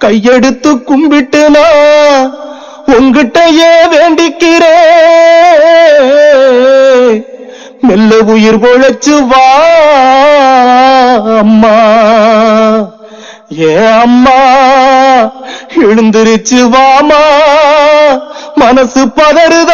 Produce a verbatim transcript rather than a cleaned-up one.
கையெடுத்து கும்பிட்டுனா உங்கிட்டயே வேண்டிக்கிறே மெல்ல உயிர் பொழைச்சு வா அம்மா ஏ அம்மா எழுந்திருச்சு வாமா மனசு பதறுத